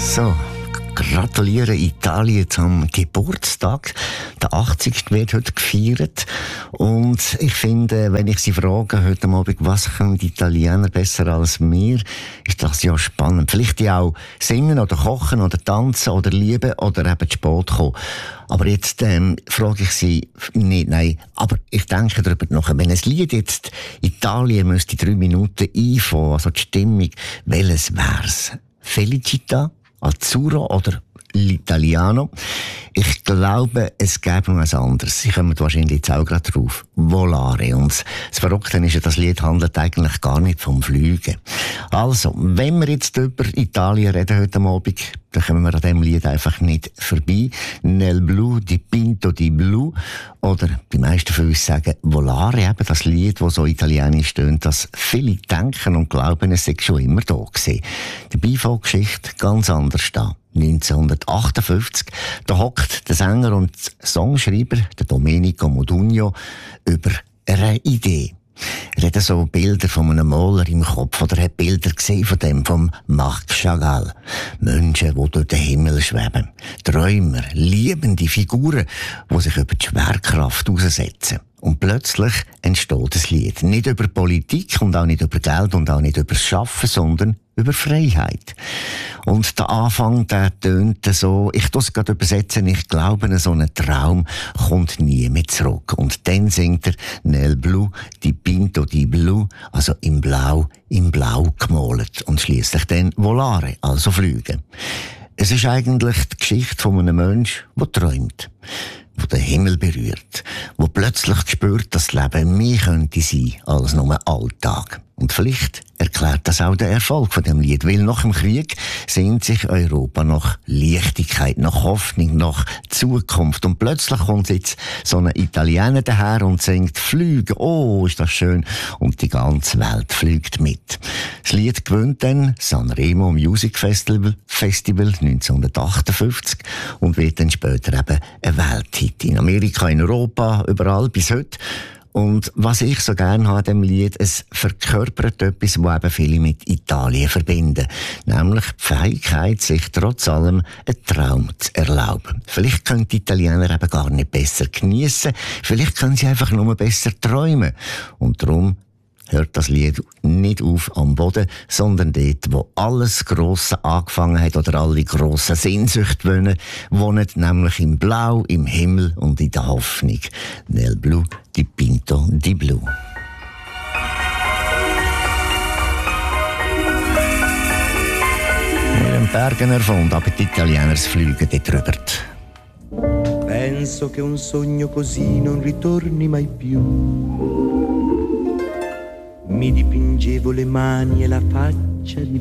So, gratuliere Italien zum Geburtstag. Der 80. wird heute gefeiert. Und ich finde, wenn ich Sie frage heute Abend, was können die Italiener besser als wir, ist das ja spannend. Vielleicht ja auch singen oder kochen oder tanzen oder lieben oder eben zu Sport kommen. Aber jetzt frage ich Sie nicht, nein, aber ich denke darüber nach, wenn ein Lied jetzt Italien müsste 3 Minuten einfangen, also die Stimmung, welches wär's? Felicita, Azzurro oder L'Italiano? Ich glaube, es gäbe noch etwas anderes. Sie kommen wahrscheinlich jetzt auch gerade drauf. Volare. Und das Verrückte ist ja, das Lied handelt eigentlich gar nicht vom Fliegen. Also, wenn wir jetzt über Italien reden heute Abend, dann kommen wir an diesem Lied einfach nicht vorbei. Nel blu dipinto di blu. Oder die meisten von uns sagen Volare, eben das Lied, das so italienisch tönt, dass viele denken und glauben, es sei schon immer da gewesen. Die Beifolgeschichte ganz anders da. 1958, da hockt der Sänger und Songschreiber, der Domenico Modugno, über eine Idee. Er hat so Bilder von einem Maler im Kopf oder hat Bilder gesehen von dem, vom Marc Chagall. Menschen, die durch den Himmel schweben. Träumer, liebende Figuren, die sich über die Schwerkraft aussetzen. Und plötzlich entsteht ein Lied. Nicht über Politik und auch nicht über Geld und auch nicht über das Schaffen, sondern über Freiheit. Und der Anfang, der tönt so, ich tue es gerade übersetzen, ich glaube, so ein Traum kommt nie mehr zurück. Und dann singt er Nel blu dipinto di blu, also in Blau gemalt. Und schliesslich dann Volare, also fliegen. Es ist eigentlich die Geschichte von einem Menschen, der träumt, der den Himmel berührt, der plötzlich spürt, dass das Leben mehr könnte sein als nur Alltag. Und vielleicht erklärt das auch den Erfolg von dem Lied, weil nach dem Krieg sehnt sich Europa nach Leichtigkeit, nach Hoffnung, nach Zukunft. Und plötzlich kommt jetzt so ein Italiener daher und singt «Flüge, oh, ist das schön!» Und die ganze Welt fliegt mit. Das Lied gewinnt dann Sanremo Music Festival 1958 und wird dann später eben ein Welthit. In Amerika, in Europa, überall bis heute. Und was ich so gerne habe an diesem Lied, es verkörpert etwas, was eben viele mit Italien verbinden. Nämlich die Fähigkeit, sich trotz allem einen Traum zu erlauben. Vielleicht können die Italiener eben gar nicht besser geniessen, vielleicht können sie einfach nur besser träumen. Und darum hört das Lied nicht auf am Boden, sondern dort, wo alles Grosse angefangen hat oder alle grossen Sehnsüchte wohnen, nämlich im Blau, im Himmel und in der Hoffnung. Nel blu dipinto di blu. Wir haben Bergen erfunden, aber die Italiener fliegen dort drüber. Penso che un sogno così non ritorni mai più. Mi dipingevo le mani e la faccia di